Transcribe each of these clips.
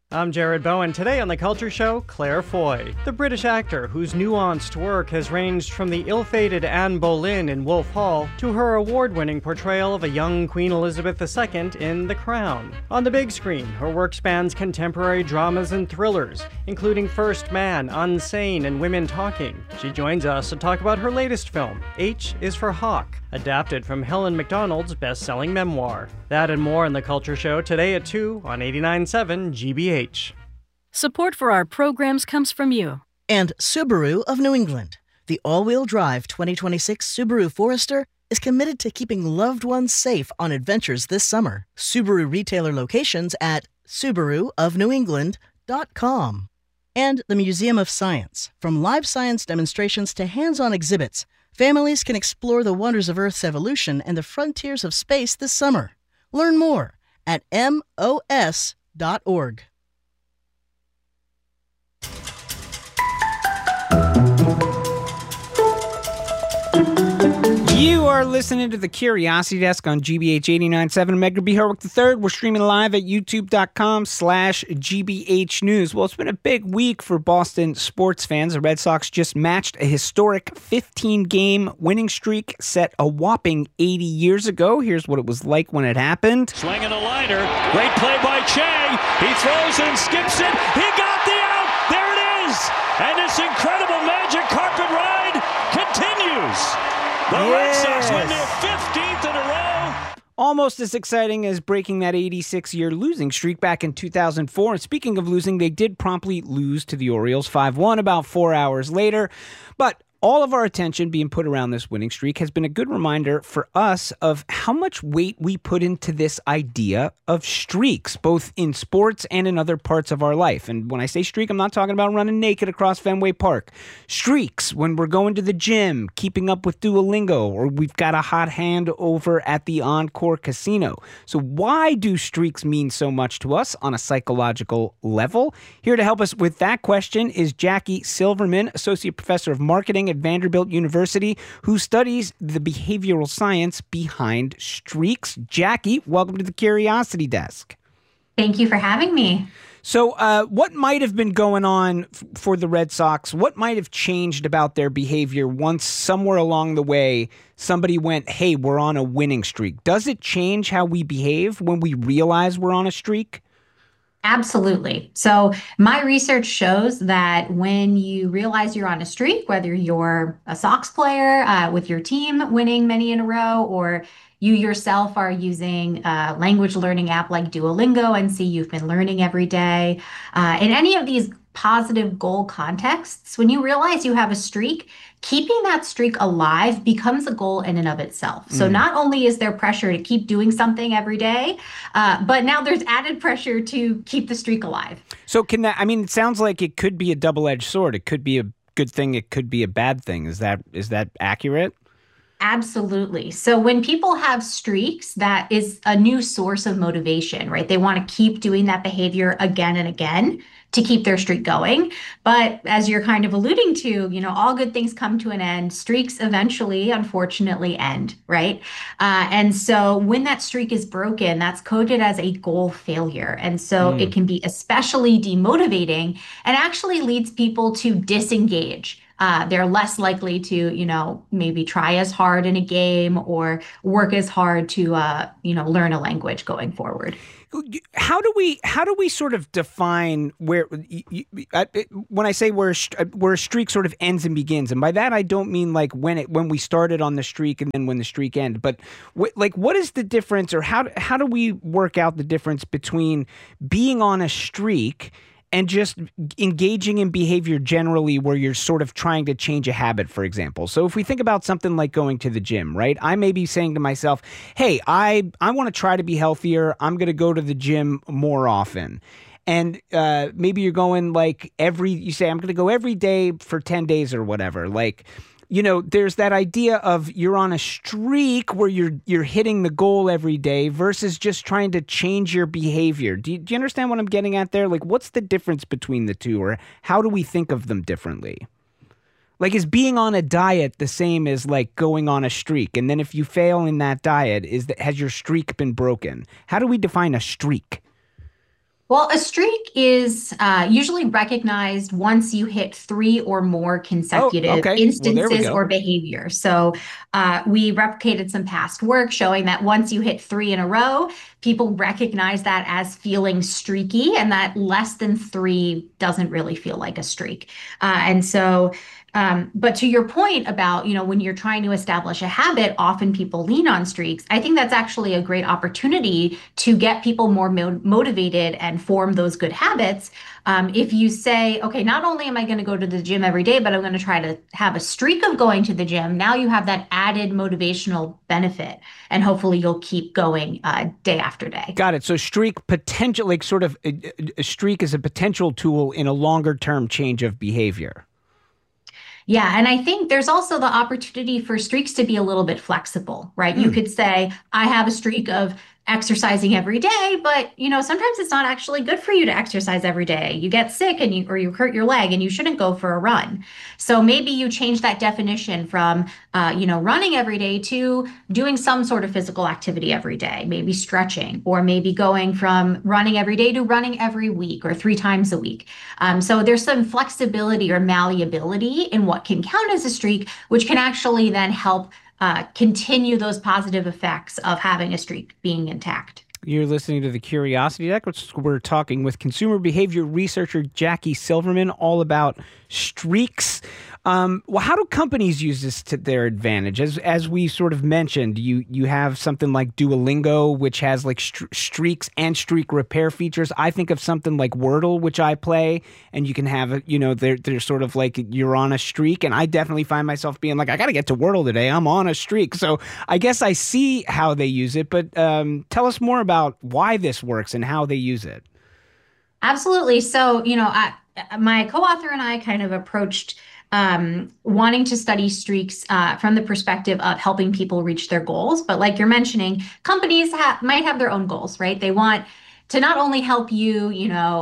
I'm Jared Bowen. Today on The Culture Show, Claire Foy, the British actor whose nuanced work has ranged from the ill-fated Anne Boleyn in Wolf Hall to her award-winning portrayal of a young Queen Elizabeth II in The Crown. On the big screen, her work spans contemporary dramas and thrillers, including First Man, Unsane, and Women Talking. She joins us to talk about her latest film, H is for Hawk, adapted from Helen Macdonald's best-selling memoir. That and more on The Culture Show today at 2 on 89.7 GBH. Support for our programs comes from you. And Subaru of New England. The all-wheel drive 2026 Subaru Forester is committed to keeping loved ones safe on adventures this summer. Subaru retailer locations at SubaruofNewEngland.com. And the Museum of Science. From live science demonstrations to hands-on exhibits, families can explore the wonders of Earth's evolution and the frontiers of space this summer. Learn more at MOS.org. You are listening to the Curiosity Desk on GBH 89.7. I'm Edgar B. Herwick III. We're streaming live at youtube.com/GBH News. Well, it's been a big week for Boston sports fans. The Red Sox just matched a historic 15-game winning streak set a whopping 80 years ago. Here's what it was like when it happened. Swinging a liner. Great play by Che. He throws and skips it. He got the out. There it is. And this incredible magic carpet ride continues. The Red Sox win their 15th in a row. Almost as exciting as breaking that 86-year losing streak back in 2004. And speaking of losing, they did promptly lose to the Orioles 5-1 about 4 hours later. But all of our attention being put around this winning streak has been a good reminder for us of how much weight we put into this idea of streaks, both in sports and in other parts of our life. And when I say streak, I'm not talking about running naked across Fenway Park. Streaks, when we're going to the gym, keeping up with Duolingo, or we've got a hot hand over at the Encore Casino. So why do streaks mean so much to us on a psychological level? Here to help us with that question is Jackie Silverman, Associate Professor of Marketing at Vanderbilt University, who studies the behavioral science behind streaks. Jackie, welcome to the Curiosity Desk. Thank you for having me. So what might have been going on for the Red Sox? What might have changed about their behavior once somewhere along the way somebody went, hey, we're on a winning streak? Does it change how we behave when we realize we're on a streak? Absolutely. So my research shows that when you realize you're on a streak, whether you're a Sox player with your team winning many in a row, or you yourself are using a language learning app like Duolingo and see you've been learning every day, in any of these positive goal contexts, when you realize you have a streak, keeping that streak alive becomes a goal in and of itself. So not only is there pressure to keep doing something every day, but now there's added pressure to keep the streak alive. So can that, I mean, it sounds like it could be a double-edged sword. It could be a good thing. It could be a bad thing. Is that accurate? Absolutely. So when people have streaks, that is a new source of motivation, right? They want to keep doing that behavior again and again to keep their streak going. But as you're kind of alluding to, all good things come to an end. Streaks eventually, unfortunately, end, right? And so when that streak is broken, that's coded as a goal failure. And so it can be especially demotivating and actually leads people to disengage. They're less likely to, maybe try as hard in a game or work as hard to, learn a language going forward. How do we sort of define where, when I say where a streak sort of ends and begins, and by that I don't mean like when we started on the streak and then when the streak ended, but what is the difference, or how do we work out the difference between being on a streak and just engaging in behavior generally where you're sort of trying to change a habit, for example? So if we think about something like going to the gym, right? I may be saying to myself, hey, I want to try to be healthier. I'm going to go to the gym more often. And maybe you're going you say, I'm going to go every day for 10 days or whatever. There's that idea of you're on a streak where you're hitting the goal every day versus just trying to change your behavior. Do you understand what I'm getting at there? What's the difference between the two, or how do we think of them differently? Is being on a diet the same as going on a streak? And then if you fail in that diet, has your streak been broken? How do we define a streak? Well, a streak is usually recognized once you hit three or more Oh, consecutive okay. Well, there we instances go. or behavior. So we replicated some past work showing that once you hit three in a row, people recognize that as feeling streaky, and that less than three doesn't really feel like a streak. But to your point about, when you're trying to establish a habit, often people lean on streaks. I think that's actually a great opportunity to get people more motivated and form those good habits. If you say, okay, not only am I going to go to the gym every day, but I'm going to try to have a streak of going to the gym, now you have that added motivational benefit, and hopefully you'll keep going day after day. Got it. So streak potential, like sort of a streak is a potential tool in a longer term change of behavior. Yeah, and I think there's also the opportunity for streaks to be a little bit flexible, right? You could say, I have a streak of exercising every day, but sometimes it's not actually good for you to exercise every day. You get sick or you hurt your leg and you shouldn't go for a run. So maybe you change that definition from running every day to doing some sort of physical activity every day, maybe stretching, or maybe going from running every day to running every week or 3 times a week. So there's some flexibility or malleability in what can count as a streak, which can actually then help continue those positive effects of having a streak being intact. You're listening to the Curiosity Deck, which we're talking with consumer behavior researcher Jackie Silverman all about streaks. Well, how do companies use this to their advantage? As we sort of mentioned, you have something like Duolingo, which has like streaks and streak repair features. I think of something like Wordle, which I play, and you can have, they're sort of like you're on a streak. And I definitely find myself being like, I got to get to Wordle today. I'm on a streak. So I guess I see how they use it, but tell us more about why this works and how they use it. Absolutely. So, my co-author and I kind of approached wanting to study streaks from the perspective of helping people reach their goals. But like you're mentioning, companies might have their own goals, right? They want to not only help you,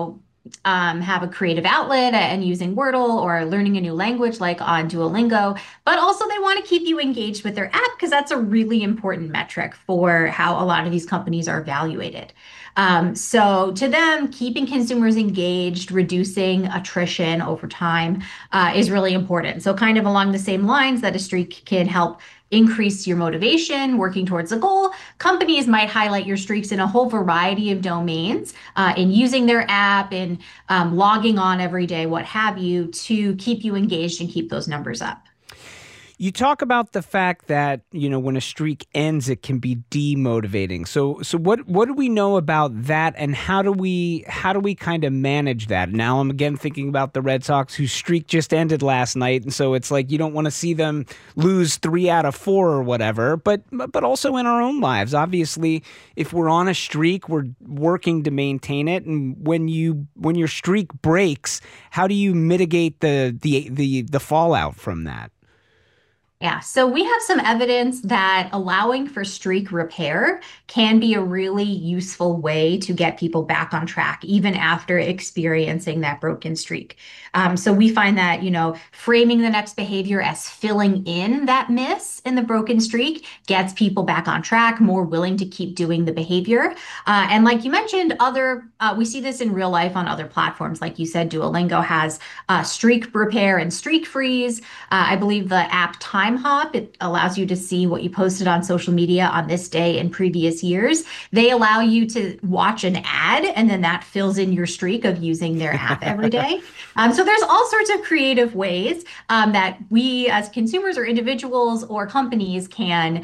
have a creative outlet and using Wordle or learning a new language like on Duolingo, but also they want to keep you engaged with their app because that's a really important metric for how a lot of these companies are evaluated. So to them, keeping consumers engaged, reducing attrition over time is really important. So kind of along the same lines that a streak can help increase your motivation working towards a goal, companies might highlight your streaks in a whole variety of domains, in using their app, in logging on every day, what have you, to keep you engaged and keep those numbers up. You talk about the fact that, when a streak ends, it can be demotivating. So what do we know about that, and how do we kind of manage that? Now I'm again thinking about the Red Sox, whose streak just ended last night, and so it's like you don't want to see them lose 3 out of 4 or whatever. But also in our own lives, obviously, if we're on a streak, we're working to maintain it. And when your streak breaks, how do you mitigate the fallout from that? Yeah, so we have some evidence that allowing for streak repair can be a really useful way to get people back on track, even after experiencing that broken streak. So we find that, framing the next behavior as filling in that miss in the broken streak gets people back on track, more willing to keep doing the behavior. And like you mentioned, we see this in real life on other platforms. Like you said, Duolingo has streak repair and streak freeze. I believe the app Time Hop, it allows you to see what you posted on social media on this day in previous years. They allow you to watch an ad, and then that fills in your streak of using their app every day. So there's all sorts of creative ways that we as consumers or individuals or companies can,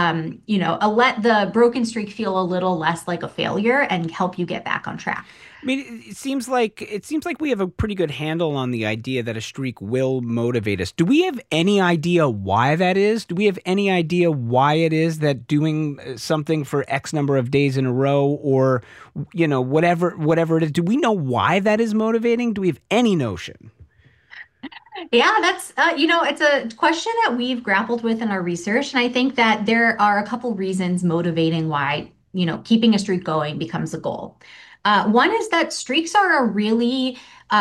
let the broken streak feel a little less like a failure and help you get back on track. I mean, it seems like we have a pretty good handle on the idea that a streak will motivate us. Do we have any idea why that is? Do we have any idea why it is that doing something for X number of days in a row, or whatever it is, do we know why that is motivating? Do we have any notion? Yeah, that's, it's a question that we've grappled with in our research. And I think that there are a couple reasons motivating why, keeping a streak going becomes a goal. One is that streaks are a really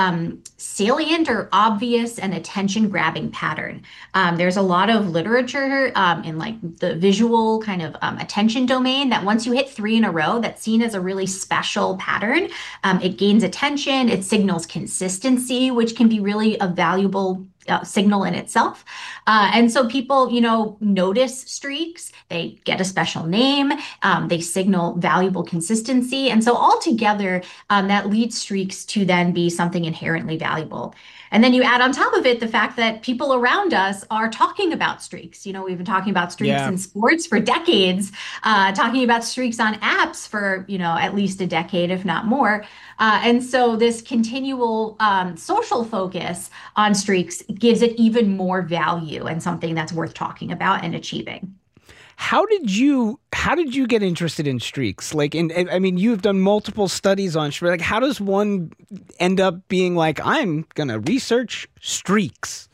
salient or obvious and attention-grabbing pattern. There's a lot of literature in like the visual kind of attention domain that once you hit 3 in a row, that's seen as a really special pattern. It gains attention, it signals consistency, which can be really a valuable signal in itself. And so people, notice streaks, they get a special name, they signal valuable consistency. And so altogether, that leads streaks to then be something inherently valuable. And then you add on top of it the fact that people around us are talking about streaks. We've been talking about streaks in sports for decades, talking about streaks on apps for, at least a decade, if not more. And so this continual social focus on streaks gives it even more value and something that's worth talking about and achieving. How did you get interested in streaks? Like, you've done multiple studies on streaks. Like, how does one end up being like, I'm going to research streaks?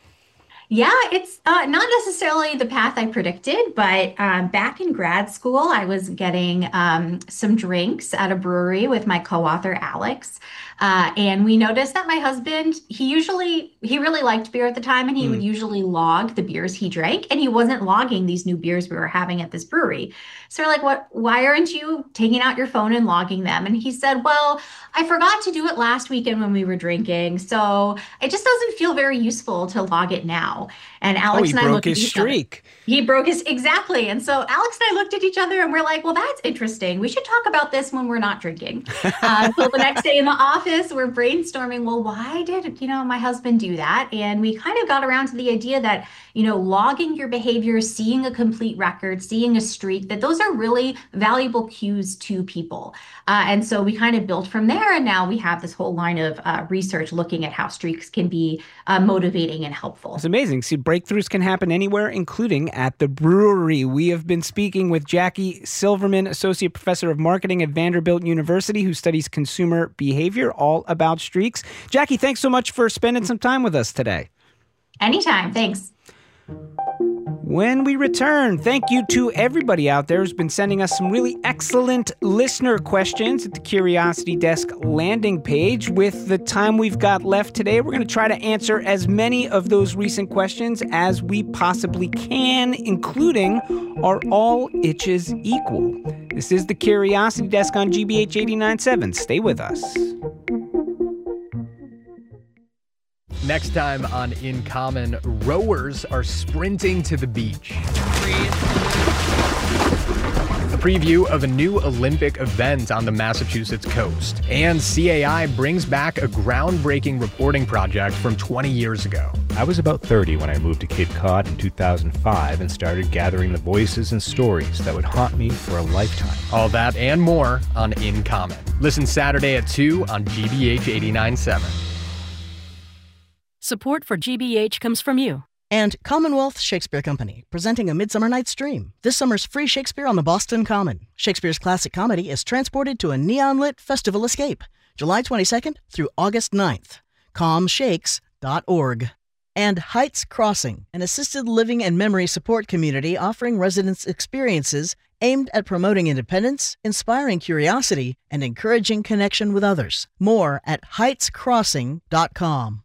Yeah, it's not necessarily the path I predicted, but back in grad school, I was getting some drinks at a brewery with my co-author, Alex. And we noticed that my husband, he really liked beer at the time, and he would usually log the beers he drank, and he wasn't logging these new beers we were having at this brewery. So we're like, why aren't you taking out your phone and logging them? And he said, well, I forgot to do it last weekend when we were drinking, so it just doesn't feel very useful to log it now. And Alex and I looked at each other. He broke his exactly. And so Alex and I looked at each other and we're like, well, that's interesting. We should talk about this when we're not drinking. So the next day in the office, we're brainstorming, well, why did, my husband do that? And we kind of got around to the idea that, logging your behavior, seeing a complete record, seeing a streak, that those are really valuable cues to people. And so we kind of built from there. And now we have this whole line of research looking at how streaks can be motivating and helpful. It's amazing. See, breakthroughs can happen anywhere, including at the brewery. We have been speaking with Jackie Silverman, Associate Professor of Marketing at Vanderbilt University, who studies consumer behavior, all about streaks. Jackie, thanks so much for spending some time with us today. Anytime. Thanks. When we return, thank you to everybody out there who's been sending us some really excellent listener questions at the Curiosity Desk landing page. With the time we've got left today, we're going to try to answer as many of those recent questions as we possibly can, including, are all itches equal? This is the Curiosity Desk on GBH 89.7. Stay with us. Next time on In Common, rowers are sprinting to the beach. A preview of a new Olympic event on the Massachusetts coast. And CAI brings back a groundbreaking reporting project from 20 years ago. I was about 30 when I moved to Cape Cod in 2005 and started gathering the voices and stories that would haunt me for a lifetime. All that and more on In Common. Listen Saturday at 2 on GBH 89.7. Support for GBH comes from you. And Commonwealth Shakespeare Company, presenting A Midsummer Night's Dream. This summer's free Shakespeare on the Boston Common. Shakespeare's classic comedy is transported to a neon-lit festival escape, July 22nd through August 9th. comshakes.org. And Heights Crossing, an assisted living and memory support community offering residents experiences aimed at promoting independence, inspiring curiosity, and encouraging connection with others. More at heightscrossing.com.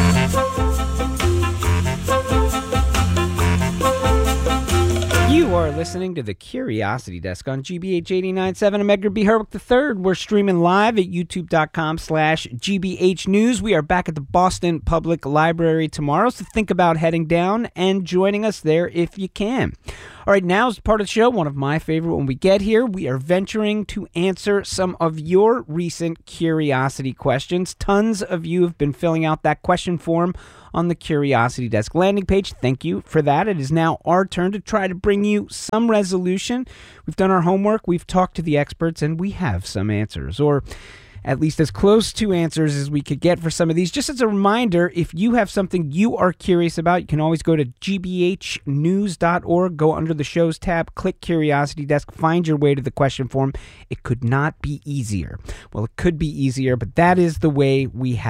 You are listening to the Curiosity Desk on GBH 89.7. I'm Edgar B. Herwick III. We're streaming live at youtube.com/GBH News. We are back at the Boston Public Library tomorrow, so think about heading down and joining us there if you can. All right, now is part of the show, one of my favorite when we get here. We are venturing to answer some of your recent curiosity questions. Tons of you have been filling out that question form on the Curiosity Desk landing page. Thank you for that. It is now our turn to try to bring you some resolution. We've done our homework, we've talked to the experts, and we have some answers, or at least as close to answers as we could get for some of these. Just as a reminder, if you have something you are curious about, you can always go to gbhnews.org, go under the shows tab, click Curiosity Desk, find your way to the question form. It could not be easier. Well, it could be easier, but that is the way we have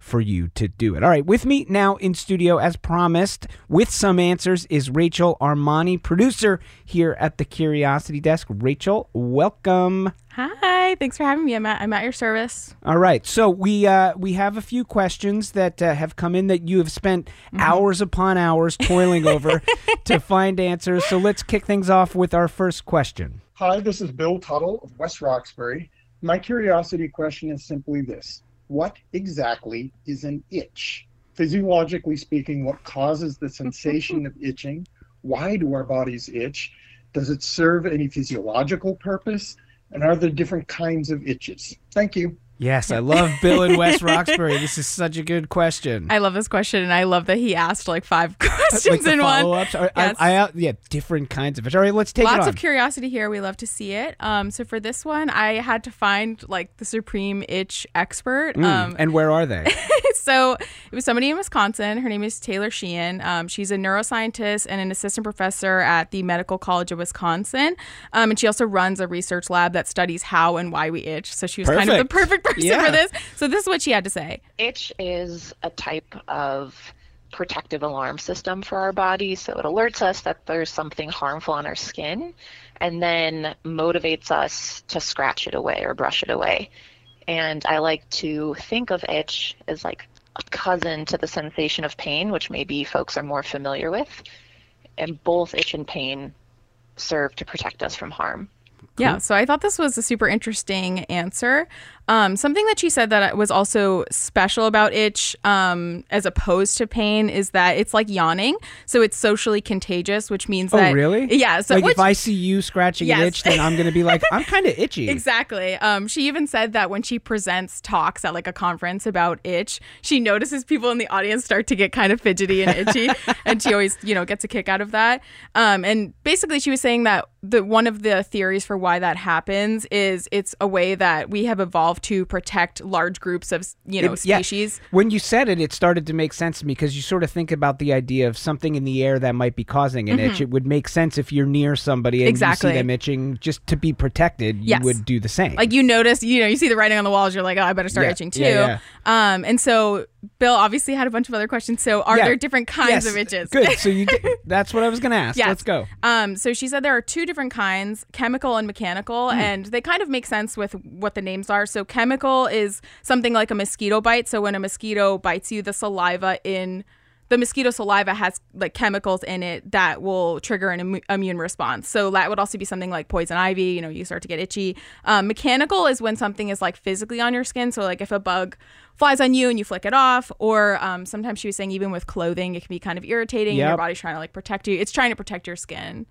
for you to do it. All right, with me now in studio, as promised, with some answers, is Rachel Armani, producer here at the Curiosity Desk. Rachel, welcome. Hi, thanks for having me. I'm at your service. All right, so we have a few questions that have come in that you have spent hours upon hours toiling over to find answers. So let's kick things off with our first question. Hi, this is Bill Tuttle of West Roxbury. My curiosity question is simply this. What exactly is an itch? Physiologically speaking, what causes the sensation of itching? Why do our bodies itch? Does it serve any physiological purpose? And are there different kinds of itches? Thank you. Yes, I love Bill in West Roxbury. This is such a good question. I love this question, and I love that he asked like 5 questions in one. Yes. Yeah, different kinds of itch. All right, let's take it on. Lots of curiosity here. We love to see it. So for this one, I had to find like the supreme itch expert. And where are they? So it was somebody in Wisconsin. Her name is Taylor Sheehan. She's a neuroscientist and an assistant professor at the Medical College of Wisconsin. And she also runs a research lab that studies how and why we itch. So she was kind of the perfect person for this. So this is what she had to say. Itch is a type of protective alarm system for our body. So it alerts us that there's something harmful on our skin and then motivates us to scratch it away or brush it away. And I like to think of itch as like a cousin to the sensation of pain, which maybe folks are more familiar with. And both itch and pain serve to protect us from harm. Yeah, so I thought this was a super interesting answer. Something that she said that was also special about itch, as opposed to pain, is that it's like yawning. So it's socially contagious, which means that... Oh, really? Yeah. So like if I see you scratching an itch, then I'm going to be like, I'm kind of itchy. Exactly. She even said that when she presents talks at like a conference about itch, she notices people in the audience start to get kind of fidgety and itchy. And she always, gets a kick out of that. And basically she was saying that one of the theories for why that happens is it's a way that we have evolved to protect large groups of, species. Yeah. When you said it, it started to make sense to me because you sort of think about the idea of something in the air that might be causing an itch. It would make sense if you're near somebody and you see them itching, just to be protected, you would do the same. Like you notice, you see the writing on the walls, you're like, oh, I better start itching too. Yeah. And so Bill obviously had a bunch of other questions. So are there different kinds of itches? Good. So that's what I was going to ask. Yes. Let's go. So she said there are 2 different kinds, chemical and mechanical, and they kind of make sense with what the names are. So chemical is something like a mosquito bite. So when a mosquito bites you, the mosquito saliva has like chemicals in it that will trigger an immune response. So that would also be something like poison ivy, you start to get itchy. Mechanical is when something is like physically on your skin. So like if a bug flies on you and you flick it off, or sometimes she was saying even with clothing, it can be kind of irritating. Your body's trying to like protect you. It's trying to protect your skin.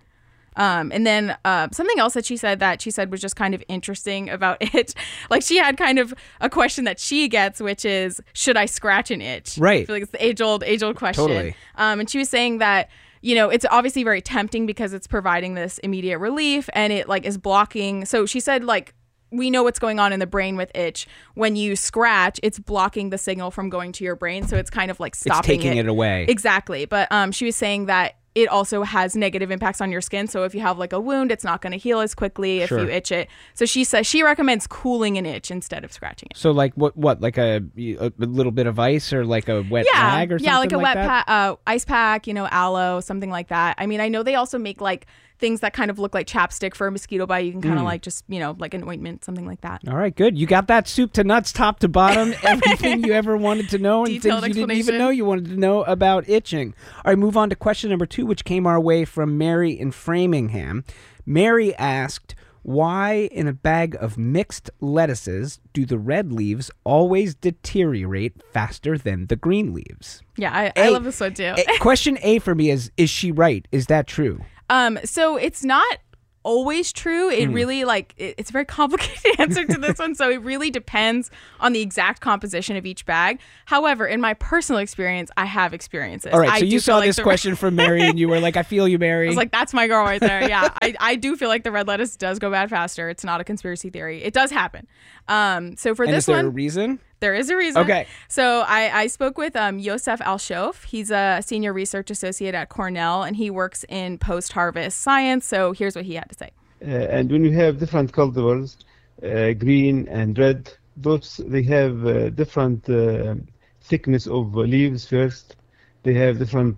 And then something else that she said was just kind of interesting about it. Like she had kind of a question that she gets, which is, should I scratch an itch? Right. I feel like it's the age-old question. Totally. And she was saying that, it's obviously very tempting because it's providing this immediate relief and it like is blocking. So she said like, we know what's going on in the brain with itch. When you scratch, it's blocking the signal from going to your brain. So it's kind of like stopping It's taking it away. Exactly. But she was saying that it also has negative impacts on your skin. So if you have like a wound, it's not going to heal as quickly if you itch it. So she says she recommends cooling an itch instead of scratching it. So like what like a little bit of ice or like a wet rag or something like a wet that? Ice pack, aloe, something like that. I mean, I know they also make like things that kind of look like chapstick for a mosquito bite. You can kind of like just, like an ointment, something like that. All right, good. You got that soup to nuts, top to bottom, everything you ever wanted to know and Detailed things you didn't even know you wanted to know about itching. All right, move on to question number 2, which came our way from Mary in Framingham. Mary asked, why in a bag of mixed lettuces do the red leaves always deteriorate faster than the green leaves? Yeah, I love this one too. Question A for me is she right? Is that true? So it's not always true. It really it's a very complicated answer to this one. So it really depends on the exact composition of each bag. However, in my personal experience, I have experiences. All right. So you saw this question from Mary and you were like, I feel you, Mary. I was like, that's my girl right there. Yeah. I do feel like the red lettuce does go bad faster. It's not a conspiracy theory. It does happen. So for this one. Is there a reason? There is a reason. Okay. So I spoke with Yosef Alshof. He's a senior research associate at Cornell, and he works in post-harvest science. So here's what he had to say. And when you have different cultivars, green and red, they have different thickness of leaves first. They have different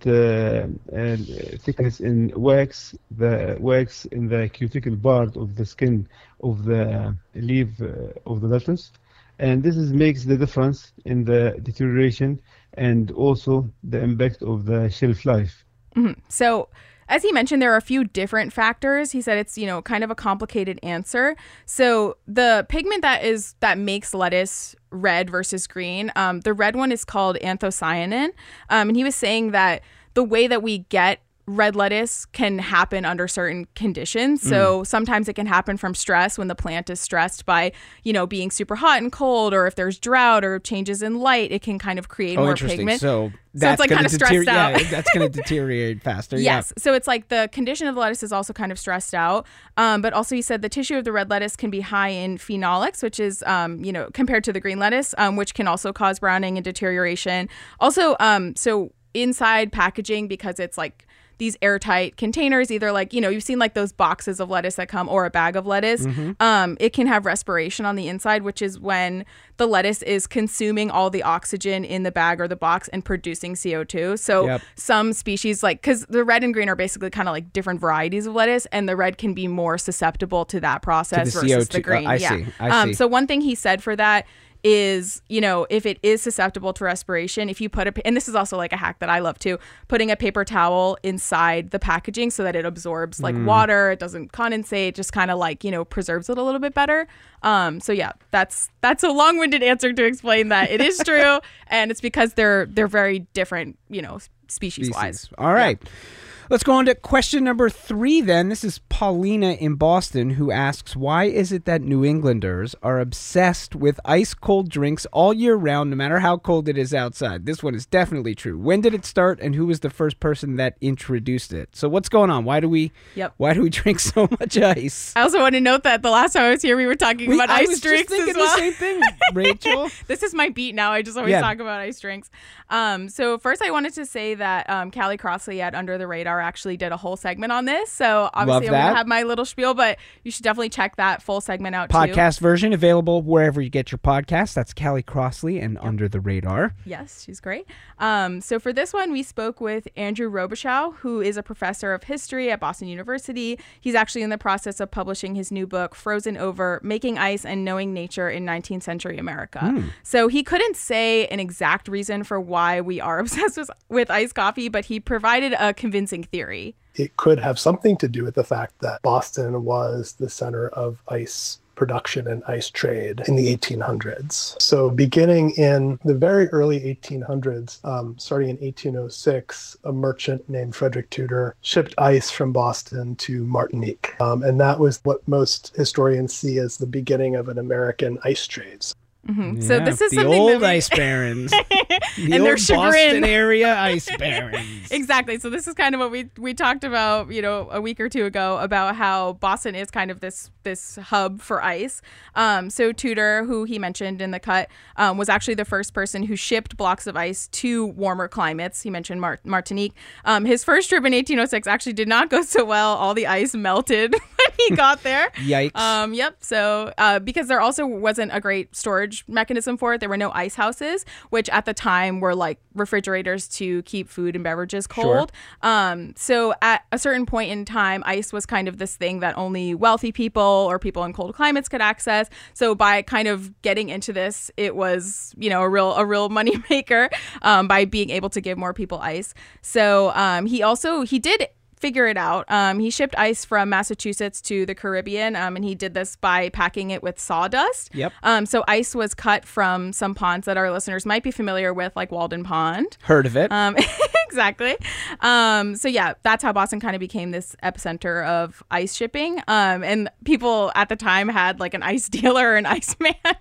thickness in wax, the wax in the cuticle part of the skin of the leaf of the lettuce. And this makes the difference in the deterioration and also the impact of the shelf life. Mm-hmm. So, as he mentioned, there are a few different factors. He said it's, kind of a complicated answer. So the pigment that makes lettuce red versus green, the red one is called anthocyanin. And he was saying that the way that we get red lettuce can happen under certain conditions. So sometimes it can happen from stress when the plant is stressed by, being super hot and cold, or if there's drought or changes in light, it can kind of create more pigment. So it's like kind of stressed out. Yeah, that's going to deteriorate faster. Yes. Yeah. So it's like the condition of the lettuce is also kind of stressed out. But also he said the tissue of the red lettuce can be high in phenolics, which is, compared to the green lettuce, which can also cause browning and deterioration. Also, so inside packaging, because it's like these airtight containers, either like, you've seen like those boxes of lettuce that come, or a bag of lettuce. It can have respiration on the inside, which is when the lettuce is consuming all the oxygen in the bag or the box and producing CO2. So some species, because the red and green are basically kind of like different varieties of lettuce, and the red can be more susceptible to that process versus CO2. the green. I see. So one thing he said for that is, if it is susceptible to respiration, if you put and this is also like a hack that I love too, putting a paper towel inside the packaging so that it absorbs like water, it doesn't condensate, just kind of like, preserves it a little bit better. So yeah, that's a long-winded answer to explain that it is true. And it's because they're very different, species wise. All right. Yeah. Let's go on to question number 3 then. This is Paulina in Boston, who asks, why is it that New Englanders are obsessed with ice-cold drinks all year round, no matter how cold it is outside? This one is definitely true. When did it start, and who was the first person that introduced it? So what's going on? Why do we drink so much ice? I also want to note that the last time I was here, we were talking about ice drinks as well. I was just thinking the same thing, Rachel. This is my beat now. I just always talk about ice drinks. So first I wanted to say that Callie Crossley at Under the Radar actually did a whole segment on this. So obviously I'm going to have my little spiel, but you should definitely check that full segment out Podcast version available wherever you get your podcasts. That's Callie Crossley and Under the Radar. Yes, she's great. So for this one, we spoke with Andrew Robichaux, who is a professor of history at Boston University. He's actually in the process of publishing his new book, Frozen Over, Making Ice and Knowing Nature in 19th Century America. So he couldn't say an exact reason for why we are obsessed with iced coffee, but he provided a convincing theory. It could have something to do with the fact that Boston was the center of ice production and ice trade in the 1800s. So beginning in the very early 1800s, starting in 1806, a merchant named Frederick Tudor shipped ice from Boston to Martinique. And that was what most historians see as the beginning of an American ice trade. Mm-hmm. So this is the something old that ice barons, the and old their chagrin. Boston area ice barons. Exactly. So this is kind of what we talked about, a week or two ago, about how Boston is kind of this hub for ice. So Tudor, who he mentioned in the cut, was actually the first person who shipped blocks of ice to warmer climates. He mentioned Martinique. His first trip in 1806 actually did not go so well. All the ice melted when he got there. Yikes. Yep. So because there also wasn't a great storage mechanism for it, there were no ice houses, which at the time were like refrigerators to keep food and beverages cold. Sure. So at a certain point in time, ice was kind of this thing that only wealthy people or people in cold climates could access. So by kind of getting into this, it was, a real money maker by being able to give more people ice. So he did figure it out. He shipped ice from Massachusetts to the Caribbean, and he did this by packing it with sawdust. Yep. So ice was cut from some ponds that our listeners might be familiar with, like Walden Pond. Heard of it. Exactly. So yeah, that's how Boston kind of became this epicenter of ice shipping. And people at the time had like an ice dealer or an ice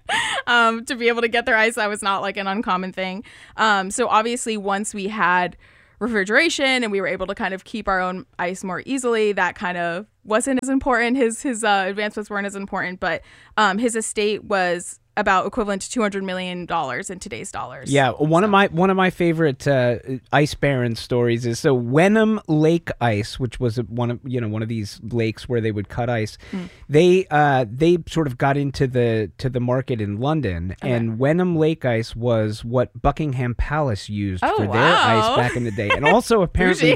man to be able to get their ice. That was not like an uncommon thing. So obviously once we had refrigeration and we were able to kind of keep our own ice more easily, that kind of wasn't as important. His advancements weren't as important, but his estate was about equivalent to $200 million in today's dollars. Yeah, one of my favorite ice baron stories is Wenham Lake Ice, which was one of these lakes where they would cut ice. They sort of got into the market in London, and Wenham Lake Ice was what Buckingham Palace used for their ice back in the day. And also apparently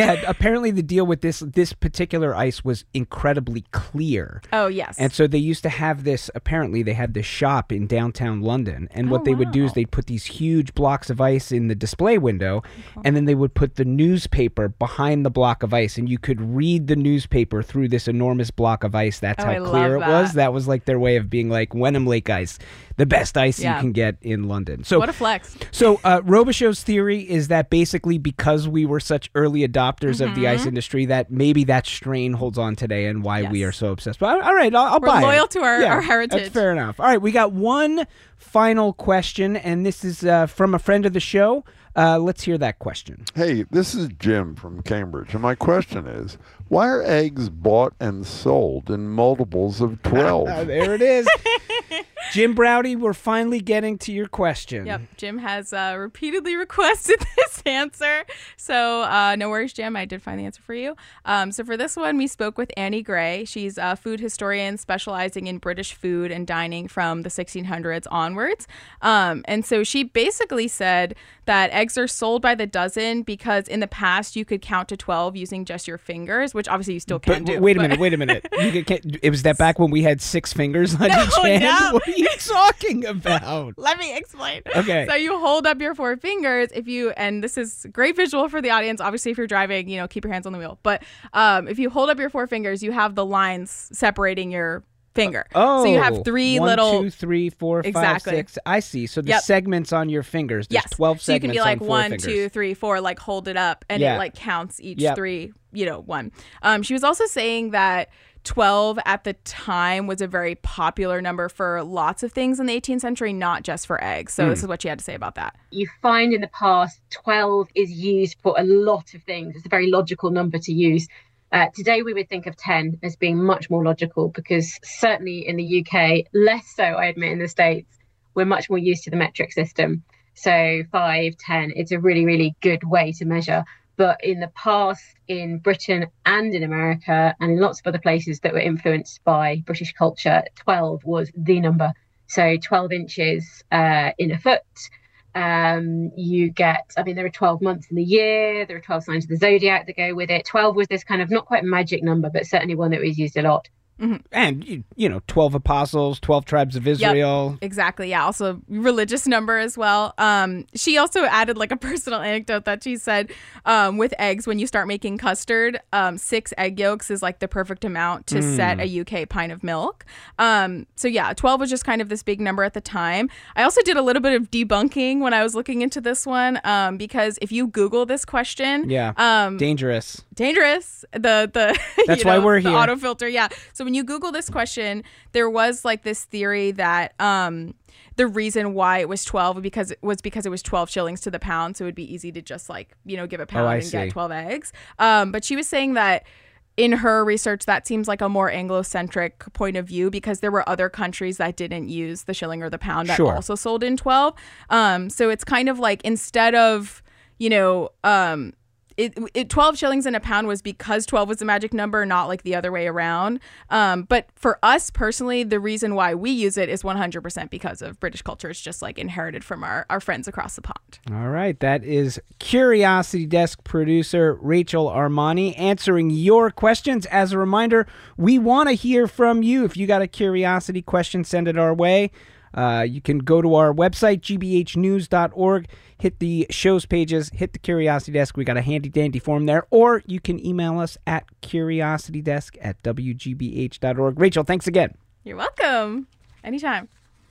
the deal with this particular ice was incredibly clear. Oh yes. And so they used to have this, apparently they had this shop in downtown London, and what they would do is they'd put these huge blocks of ice in the display window, and then they would put the newspaper behind the block of ice, and you could read the newspaper through this enormous block of ice. That's how clear it was. That was like their way of being like, Wenham Lake Ice, the best ice you can get in London. So what a flex. So Robichaux's theory is that basically because we were such early adopters of the ice industry, that maybe that strain holds on today and why we are so obsessed. But all right, I'll buy it. We're loyal to our heritage. That's fair enough. All right, we got one final question, and this is from a friend of the show. Let's hear that question. Hey, this is Jim from Cambridge, and my question is, why are eggs bought and sold in multiples of 12? There it is. Jim Browdy, we're finally getting to your question. Yep, Jim has repeatedly requested this answer. So no worries, Jim. I did find the answer for you. So for this one, we spoke with Annie Gray. She's a food historian specializing in British food and dining from the 1600s onwards. And so she basically said that eggs are sold by the dozen because in the past you could count to 12 using just your fingers, which obviously you still can do. Wait a minute. It was that back when we had 6 fingers on each hand? No. What are you talking about? Let me explain. Okay. So you hold up your 4 fingers and this is great visual for the audience. Obviously, if you're driving, keep your hands on the wheel. But if you hold up your 4 fingers, you have the lines separating your finger. So you have 3 little 1, 2, 3, 4, 5, exactly. 6. I see. So the segments on your fingers. There's 12 segments. So you can be like on 1, fingers. 2, 3, 4, like hold it up, and it like counts each 3, 1. She was also saying that 12 at the time was a very popular number for lots of things in the 18th century, not just for eggs. So this is what she had to say about that. You find in the past 12 is used for a lot of things. It's a very logical number to use. Today, we would think of 10 as being much more logical because certainly in the UK, less so, I admit, in the States, we're much more used to the metric system. So 5, 10, it's a really, really good way to measure. But in the past, in Britain and in America and in lots of other places that were influenced by British culture, 12 was the number. So 12 inches in a foot. You get, there are 12 months in the year, there are 12 signs of the zodiac that go with it. 12 was this kind of not quite magic number, but certainly one that was used a lot. Mm-hmm. And, 12 apostles, 12 tribes of Israel. Yep, exactly. Yeah. Also religious number as well. She also added like a personal anecdote that she said with eggs, when you start making custard, 6 egg yolks is like the perfect amount to set a UK pint of milk. So yeah, 12 was just kind of this big number at the time. I also did a little bit of debunking when I was looking into this one because if you Google this question. Dangerous. The That's why we're the here. Autofilter. Yeah. So when you Google this question, there was like this theory that the reason why it was 12 because it was 12 shillings to the pound. So it would be easy to just give a pound and get 12 eggs. But she was saying that in her research, that seems like a more Anglo-centric point of view because there were other countries that didn't use the shilling or the pound that also sold in 12. So it's kind of like instead of, 12 shillings in a pound was because 12 was the magic number, not like the other way around. But for us personally, the reason why we use it is 100% because of British culture. It's just like inherited from our friends across the pond. All right. That is Curiosity Desk producer Rachel Armani answering your questions. As a reminder, we want to hear from you. If you got a curiosity question, send it our way. You can go to our website, gbhnews.org, hit the shows pages, hit the Curiosity Desk. We got a handy-dandy form there. Or you can email us at curiositydesk@wgbh.org. Rachel, thanks again. You're welcome. Anytime.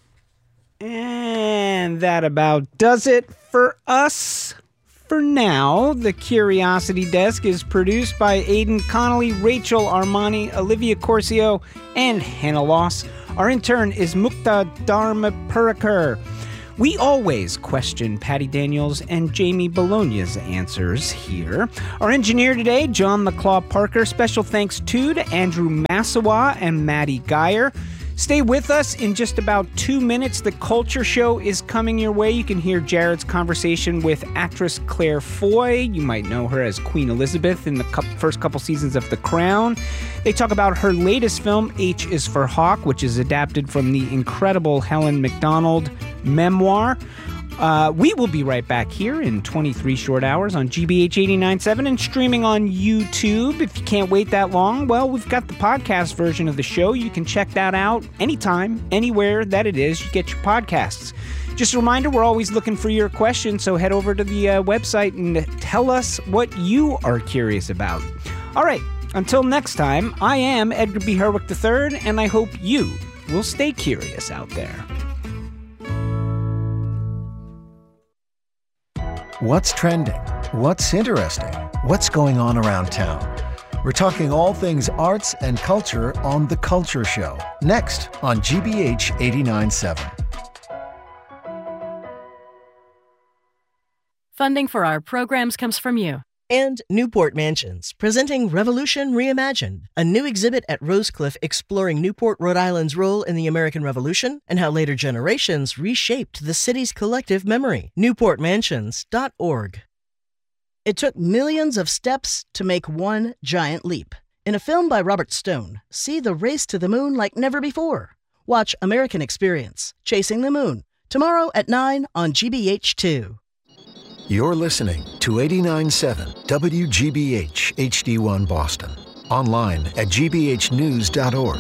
And that about does it for us. For now, the Curiosity Desk is produced by Aidan Connolly, Rachel Armani, Olivia Corcio, and Hannah Loss. Our intern is Mukta Dharmapurkar. We always question Patty Daniels and Jamie Bologna's answers here. Our engineer today, John the Claw Parker. Special thanks to Andrew Massawa and Maddie Geyer. Stay with us. In just about 2 minutes, The Culture Show is coming your way. You can hear Jared's conversation with actress Claire Foy. You might know her as Queen Elizabeth in the first couple seasons of The Crown. They talk about her latest film, H is for Hawk, which is adapted from the incredible Helen Macdonald memoir. We will be right back here in 23 short hours on GBH 89.7 and streaming on YouTube. If you can't wait that long, well, we've got the podcast version of the show. You can check that out anytime, anywhere that it is you get your podcasts. Just a reminder, we're always looking for your questions, so head over to the website and tell us what you are curious about. All right, until next time, I am Edgar B. Herwick III, and I hope you will stay curious out there. What's trending? What's interesting? What's going on around town? We're talking all things arts and culture on The Culture Show, next on GBH 89.7. Funding for our programs comes from you. And Newport Mansions, presenting Revolution Reimagined, a new exhibit at Rosecliff exploring Newport, Rhode Island's role in the American Revolution and how later generations reshaped the city's collective memory. NewportMansions.org. It took millions of steps to make one giant leap. In a film by Robert Stone, see the race to the moon like never before. Watch American Experience, Chasing the Moon, tomorrow at 9 on GBH2. You're listening to 89.7 WGBH HD1 Boston. Online at gbhnews.org.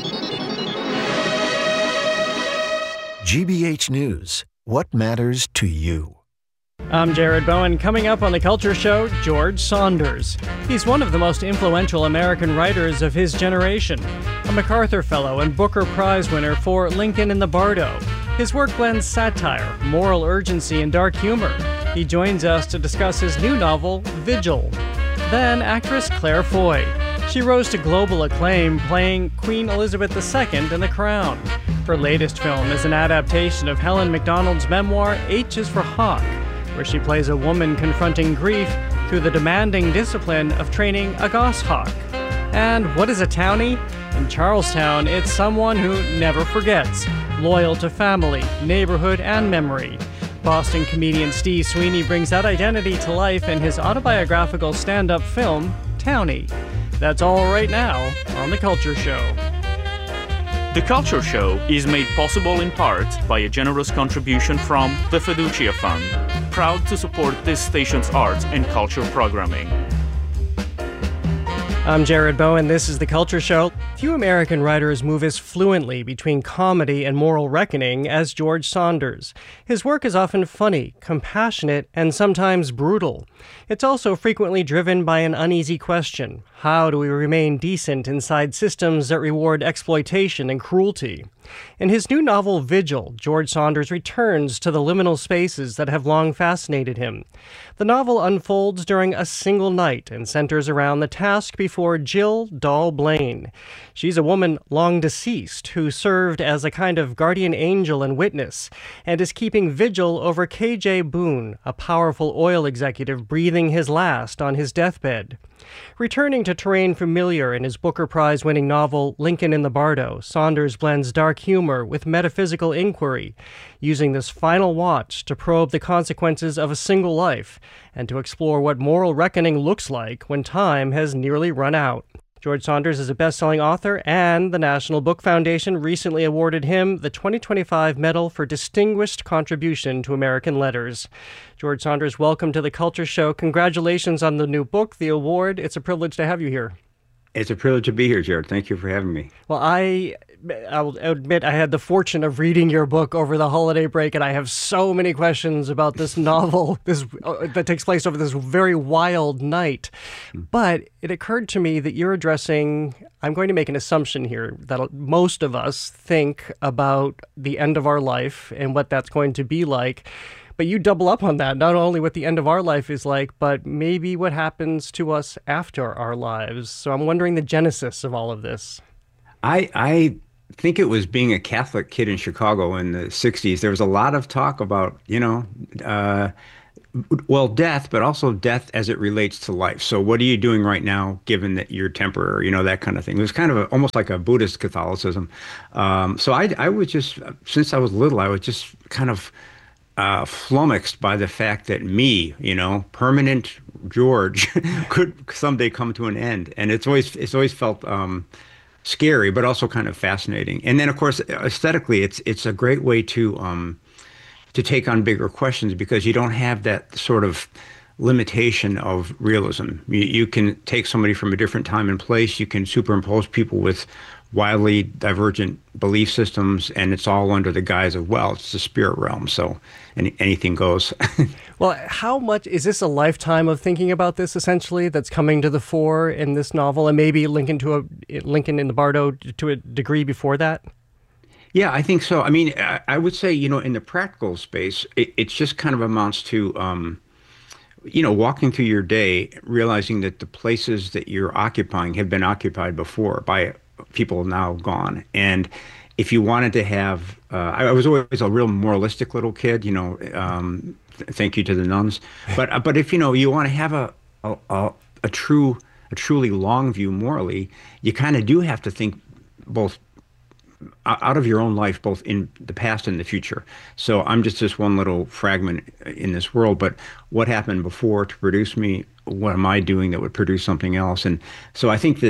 GBH News. What matters to you? I'm Jared Bowen. Coming up on The Culture Show, George Saunders. He's one of the most influential American writers of his generation. A MacArthur Fellow and Booker Prize winner for Lincoln in the Bardo. His work blends satire, moral urgency, and dark humor. He joins us to discuss his new novel, Vigil. Then, actress Claire Foy. She rose to global acclaim playing Queen Elizabeth II in The Crown. Her latest film is an adaptation of Helen Macdonald's memoir, H is for Hawk, where she plays a woman confronting grief through the demanding discipline of training a goshawk. And what is a townie? In Charlestown, it's someone who never forgets, loyal to family, neighborhood, and memory. Boston comedian Steve Sweeney brings that identity to life in his autobiographical stand-up film, Townie. That's all right now on The Culture Show. The Culture Show is made possible in part by a generous contribution from the Fiducia Fund, proud to support this station's arts and culture programming. I'm Jared Bowen. This is The Culture Show. Few American writers move as fluently between comedy and moral reckoning as George Saunders. His work is often funny, compassionate, and sometimes brutal. It's also frequently driven by an uneasy question. How do we remain decent inside systems that reward exploitation and cruelty? In his new novel, Vigil, George Saunders returns to the liminal spaces that have long fascinated him. The novel unfolds during a single night and centers around the task before Jill Dahl Blaine. She's a woman long deceased who served as a kind of guardian angel and witness, and is keeping vigil over K.J. Boone, a powerful oil executive breathing his last on his deathbed. Returning to terrain familiar in his Booker Prize-winning novel Lincoln in the Bardo, Saunders blends dark humor with metaphysical inquiry, using this final watch to probe the consequences of a single life and to explore what moral reckoning looks like when time has nearly run out. George Saunders is a best-selling author, and the National Book Foundation recently awarded him the 2025 Medal for Distinguished Contribution to American Letters. George Saunders, welcome to The Culture Show. Congratulations on the new book, the award. It's a privilege to have you here. It's a privilege to be here, Jared. Thank you for having me. Well, I'll admit I had the fortune of reading your book over the holiday break, and I have so many questions about this novel that takes place over this very wild night. But it occurred to me that you're addressing, I'm going to make an assumption here, that most of us think about the end of our life and what that's going to be like. But you double up on that, not only what the end of our life is like, but maybe what happens to us after our lives. So I'm wondering the genesis of all of this. I think it was being a Catholic kid in Chicago in the 60s. There was a lot of talk about, Well, death, but also death as it relates to life. So what are you doing right now, given that you're temporary, that kind of thing. It was kind of almost like a Buddhist Catholicism. So I was just, since I was little, I was just kind of flummoxed by the fact that me, permanent George, could someday come to an end. And it's always felt scary, but also kind of fascinating. And then, of course, aesthetically, it's a great way to take on bigger questions, because you don't have that sort of limitation of realism. You can take somebody from a different time and place. You can superimpose people with wildly divergent belief systems, and it's all under the guise of, well, it's the spirit realm, so anything goes. Well, how much is this a lifetime of thinking about this, essentially, that's coming to the fore in this novel, and maybe Lincoln in the Bardo to a degree before that? Yeah, I think so. I mean, I would say, in the practical space, it just kind of amounts to, walking through your day, realizing that the places that you're occupying have been occupied before by people now gone. And if you wanted to have, I was always a real moralistic little kid, thank you to the nuns. But if, you want to have a truly long view morally, you kind of do have to think both out of your own life, both in the past and the future. So I'm just this one little fragment in this world, but what happened before to produce me? What am I doing that would produce something else? And so I think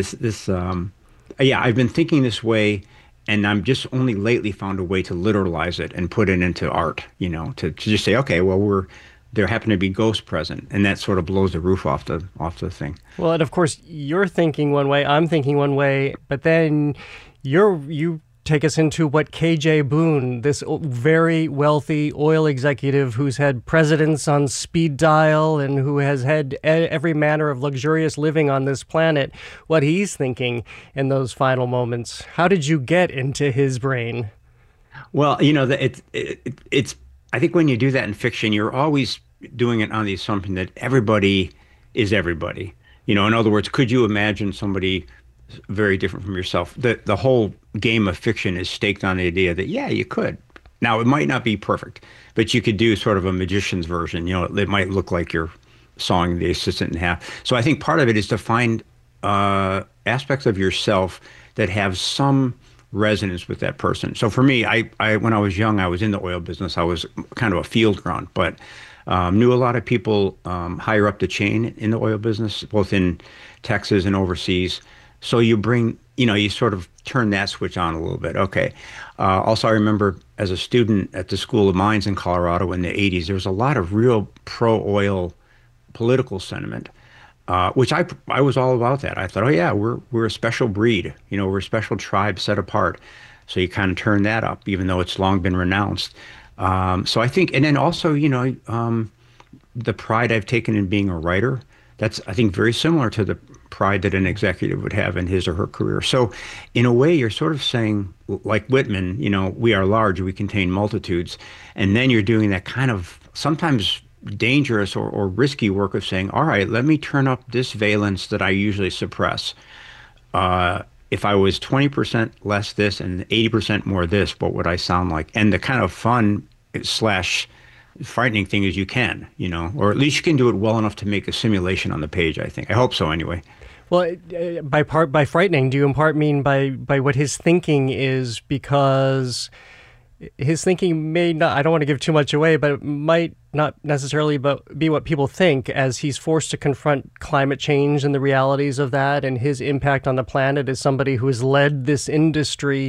I've been thinking this way, and I'm just only lately found a way to literalize it and put it into art, to just say, okay, well, there happen to be ghosts present, and that sort of blows the roof off the thing. Well, and of course, you're thinking one way, I'm thinking one way, but then you take us into what K.J. Boone, this very wealthy oil executive who's had presidents on speed dial and who has had every manner of luxurious living on this planet, what he's thinking in those final moments. How did you get into his brain? Well, it's I think when you do that in fiction, you're always doing it on the assumption that everybody is everybody. In other words, could you imagine somebody very different from yourself? The whole game of fiction is staked on the idea that, yeah, you could. Now, it might not be perfect, but you could do sort of a magician's version. It might look like you're sawing the assistant in half. So I think part of it is to find aspects of yourself that have some resonance with that person. So for me, I when I was young, I was in the oil business. I was kind of a field grunt, but knew a lot of people higher up the chain in the oil business, both in Texas and overseas. So you bring, you sort of turn that switch on a little bit. Okay. Also, I remember as a student at the School of Mines in Colorado in the 80s, there was a lot of real pro-oil political sentiment, which I was all about that. I thought, oh yeah, we're a special breed. We're a special tribe set apart. So you kind of turn that up, even though it's long been renounced. So I think, and then also, the pride I've taken in being a writer, that's, I think, very similar to the pride that an executive would have in his or her career. So in a way, you're sort of saying, like Whitman, we are large, we contain multitudes. And then you're doing that kind of sometimes dangerous or risky work of saying, all right, let me turn up this valence that I usually suppress. If I was 20% less this and 80% more this, what would I sound like? And the kind of fun / frightening thing is you can, or at least you can do it well enough to make a simulation on the page, I think. I hope so anyway. Well, by frightening, do you in part mean by what his thinking is? Because his thinking may not, I don't want to give too much away, but it might not necessarily be what people think, as he's forced to confront climate change and the realities of that and his impact on the planet as somebody who has led this industry.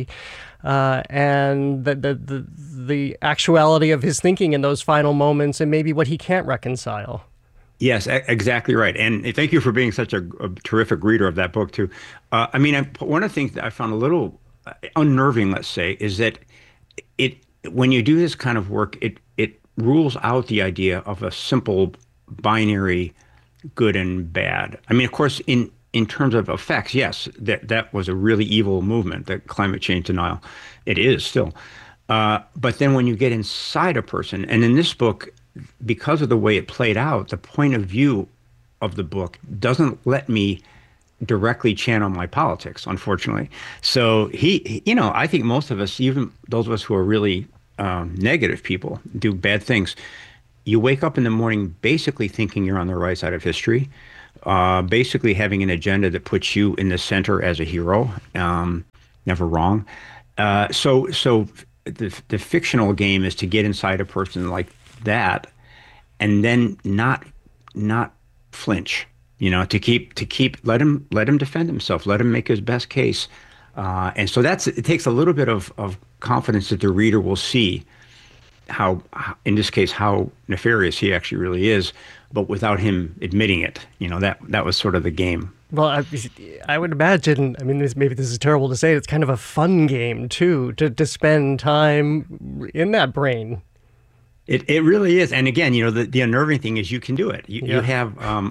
And the actuality of his thinking in those final moments, and maybe what he can't reconcile. Yes, exactly right. And thank you for being such a terrific reader of that book too. One of the things that I found a little unnerving, let's say, is that when you do this kind of work, it rules out the idea of a simple binary good and bad. I mean, of course, in terms of effects, yes, that was a really evil movement, the climate change denial. It is still. But then when you get inside a person, and in this book, because of the way it played out, the point of view of the book doesn't let me directly channel my politics, unfortunately. So I think most of us, even those of us who are really negative people, do bad things, you wake up in the morning basically thinking you're on the right side of history, basically having an agenda that puts you in the center as a hero, never wrong. So the fictional game is to get inside a person like that, and then not flinch. To keep let him defend himself, let him make his best case, and so it takes a little bit of confidence that the reader will see how, in this case, how nefarious he actually really is, but without him admitting it. That was sort of the game. Well, I would imagine, maybe this is terrible to say, it's kind of a fun game, too, to spend time in that brain. It really is. And again, the unnerving thing is you can do it. You have,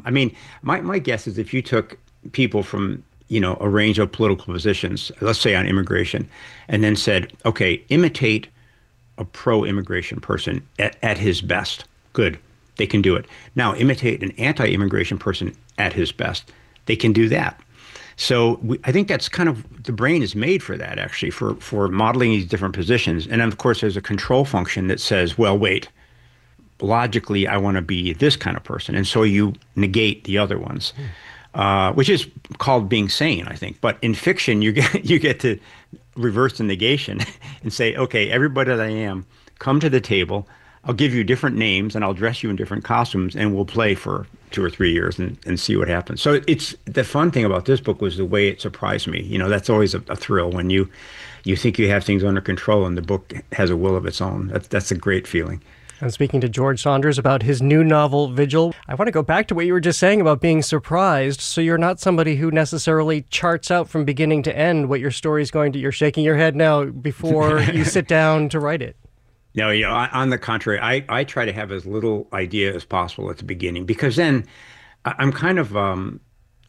my guess is if you took people from, a range of political positions, let's say on immigration, and then said, okay, imitate a pro-immigration person at his best. Good. They can do it. Now, imitate an anti-immigration person at his best. They can do that. So I think that's kind of, the brain is made for that, actually, for modeling these different positions. And then, of course, there's a control function that says, well, wait, logically, I want to be this kind of person. And so you negate the other ones, which is called being sane, I think. But in fiction, you get to reverse the negation and say, okay, everybody that I am, come to the table. I'll give you different names and I'll dress you in different costumes and we'll play for 2 or 3 years and see what happens. So it's the fun thing about this book was the way it surprised me. That's always a thrill when you think you have things under control and the book has a will of its own. That's a great feeling. I'm speaking to George Saunders about his new novel, Vigil. I want to go back to what you were just saying about being surprised. So you're not somebody who necessarily charts out from beginning to end what your story's going to. You're shaking your head now before you sit down to write it. No, on the contrary, I try to have as little idea as possible at the beginning, because then I'm kind of I'm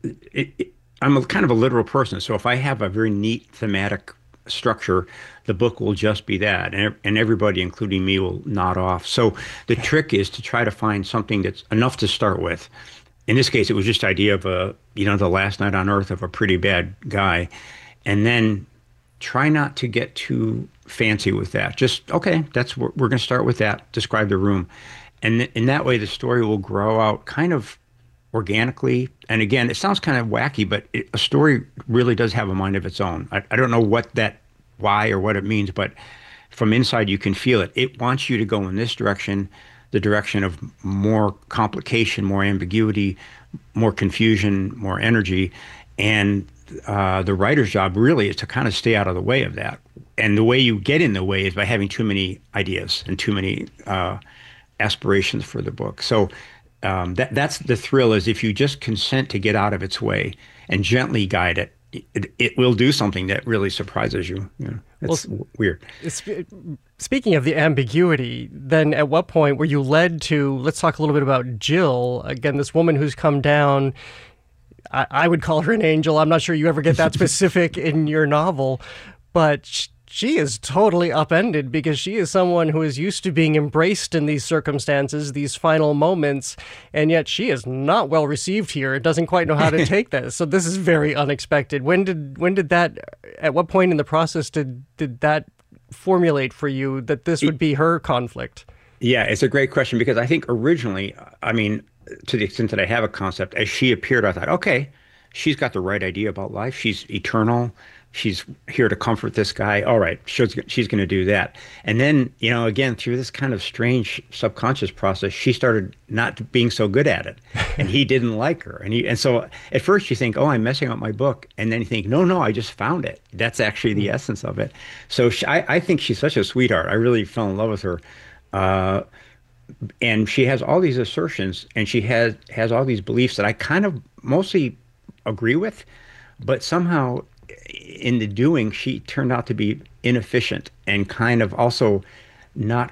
a kind of a literal person. So if I have a very neat thematic structure, the book will just be that, and everybody, including me, will nod off. So the trick is to try to find something that's enough to start with. In this case, it was just the idea of the last night on Earth of a pretty bad guy, and then try not to get too fancy with that. Just, okay, we're going to start with that, describe the room. And in that way, the story will grow out kind of organically. And again, it sounds kind of wacky, but a story really does have a mind of its own. I don't know why or what it means, but from inside you can feel it. It wants you to go in this direction, the direction of more complication, more ambiguity, more confusion, more energy. And the writer's job really is to kind of stay out of the way of that. And the way you get in the way is by having too many ideas and too many aspirations for the book. So that's the thrill, is if you just consent to get out of its way and gently guide it, it will do something that really surprises you. It's weird. Speaking of the ambiguity, then at what point were you led to, let's talk a little bit about Jill, again, this woman who's come down. I would call her an angel. I'm not sure you ever get that specific in your novel, but she is totally upended because she is someone who is used to being embraced in these circumstances, these final moments, and yet she is not well received here and doesn't quite know how to take this. So this is very unexpected. When did that, at what point in the process did that formulate for you that this would be her conflict? Yeah, it's a great question, because I think originally, to the extent that I have a concept, as she appeared, I thought, okay, she's got the right idea about life. She's eternal. She's here to comfort this guy. All right, she's going to do that. And then, again, through this kind of strange subconscious process, she started not being so good at it, and he didn't like her. And so at first you think, oh, I'm messing up my book. And then you think, no, I just found it. That's actually the essence of it. So I think she's such a sweetheart. I really fell in love with her. And she has all these assertions, and she has all these beliefs that I kind of mostly agree with, but somehow in the doing, she turned out to be inefficient and kind of also not,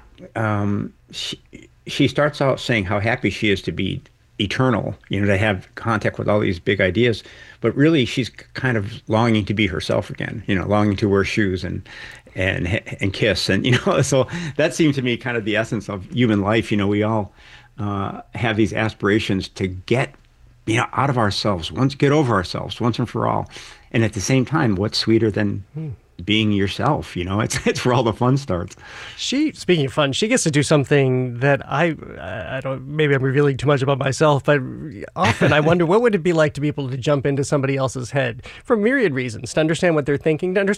she starts out saying how happy she is to be eternal, to have contact with all these big ideas, but really she's kind of longing to be herself again, longing to wear shoes and kiss. And, so that seemed to me kind of the essence of human life. We all have these aspirations to get, out of ourselves, get over ourselves once and for all. And at the same time, what's sweeter than being yourself. It's where all the fun starts. Speaking of fun, she gets to do something that I don't, maybe I'm revealing too much about myself, but often I wonder what would it be like to be able to jump into somebody else's head for myriad reasons, to understand what they're thinking, to understand